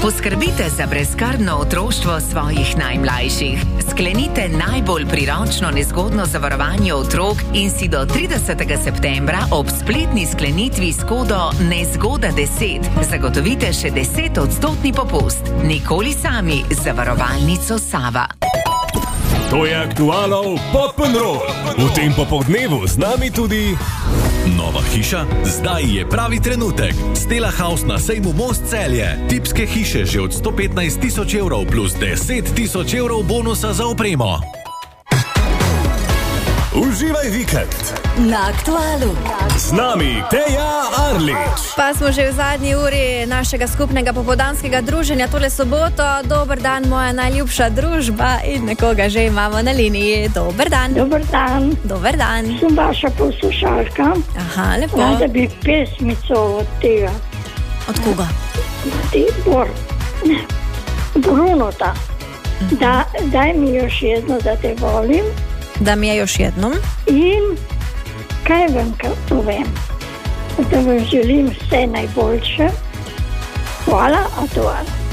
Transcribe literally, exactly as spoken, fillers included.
Poskrbite za brezskrbno otroštvo svojih najmlajših. Sklenite najbolj priročno nezgodno zavarovanje otrok in si do tridesetega septembra ob spletni sklenitvi s kodo nezgoda deset zagotovite še deset odstotni popust. Nikoli sami z zavarovalnico Sava. To je Aktualov Pop'n'Roll. V tem popoldnevu z nami tudi... Nova hiša? Zdaj je pravi trenutek. Stella House na sejmu Most Celje. Tipske hiše že od sto petnajst tisoč evrov plus deset tisoč evrov bonusa za opremo. Uživaj vikend na Aktualu. Z nami Teja Arlič. Pa smo že v zadnji uri našega skupnega popoldanskega druženja tole soboto. Dober dan, moja najljubša družba, in nekoga že imamo na liniji. Dober dan. Dober dan. Dober dan. Sem vaša poslušalka. Aha, lepo. Da bi pesmico od tega. Od koga? Tibor. Brunota. Da, daj mi još jedno, da te volim. Da mi je još jednom. In kaj vam povem? Da vam želim vse najboljše. Hvala, Aktual.